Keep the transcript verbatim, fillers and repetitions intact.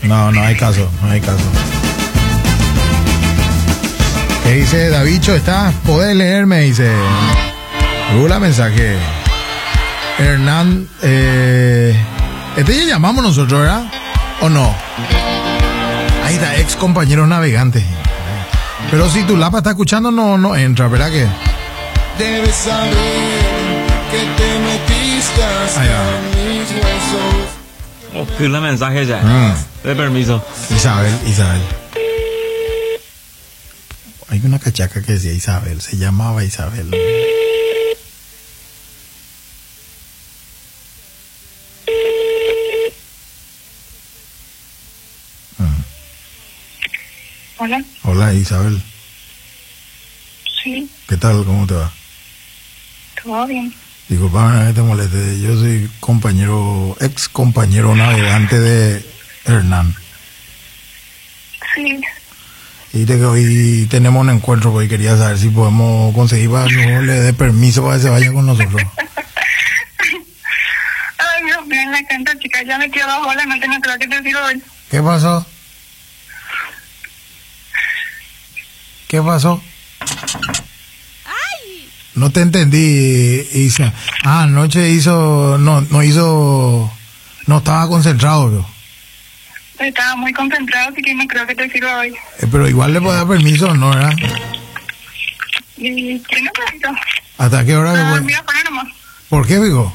No, no hay caso, no hay caso. ¿Qué dice Davicho? ¿Estás? ¿Podés leerme? Dice. Rula mensaje. Hernán, eh, este ya llamamos nosotros, ¿verdad? ¿O no? Ahí está, ex compañero navegante. Pero si tu lapa está escuchando, no, no entra, ¿verdad que? Debes saber que te metiste hasta mis huesos. Oh, que la mensaje ya. Mm. De permiso. Isabel, Isabel. Hay una cachaca que decía Isabel, se llamaba Isabel. Hola. Hola Isabel. Sí, ¿Qué tal? ¿Cómo te va? todo bien. Disculpame que te moleste. Yo soy compañero, ex compañero navegante de Hernán. Sí. Y de que hoy tenemos un encuentro, porque quería saber si podemos conseguir para que no le dé permiso para que se vaya con nosotros. Ay, Dios mío, en la cancha, chica, ya me quedo dos horas, no tengo nada que decir hoy. ¿Qué pasó? ¿Qué pasó? No te entendí, Isa. Ah, anoche hizo, no, no hizo, no estaba concentrado, yo. Estaba muy concentrado, así que no creo que te sirva hoy. Eh, pero igual le puedo dar permiso, ¿no? ¿Verdad? ¿Y qué no necesito? ¿Hasta qué hora? No, que puede? mira, poner nomás. ¿Por qué, digo?